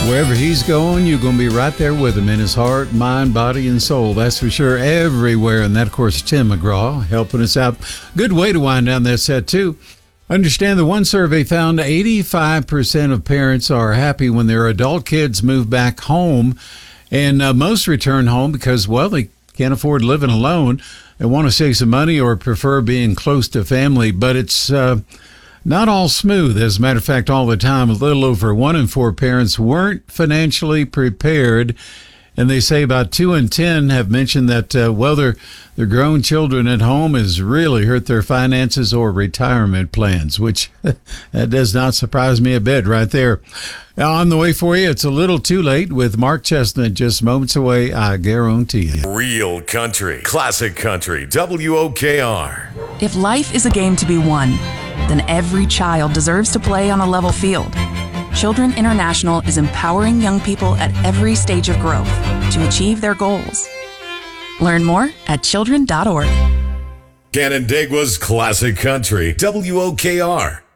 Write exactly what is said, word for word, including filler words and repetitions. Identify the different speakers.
Speaker 1: Wherever he's going, you're going to be right there with him in his heart, mind, body, and soul. That's for sure, everywhere. And that, of course, Tim McGraw helping us out. Good way to wind down that set, too. Understand the one survey found eighty-five percent of parents are happy when their adult kids move back home. And uh, most return home because, well, they can't afford living alone. They want to save some money or prefer being close to family. But it's uh, not all smooth. As a matter of fact, all the time, a little over one in four parents weren't financially prepared. And they say about two in ten have mentioned that, uh, well, their, their grown children at home has really hurt their finances or retirement plans, which that does not surprise me a bit right there. Now, on the way for you, it's a little too late with Mark Chestnut just moments away, I guarantee you.
Speaker 2: Real country, classic country, W O K R.
Speaker 3: If life is a game to be won, then every child deserves to play on a level field. Children International is empowering young people at every stage of growth to achieve their goals. Learn more at children dot org.
Speaker 2: Canandaigua's classic country, W O K R.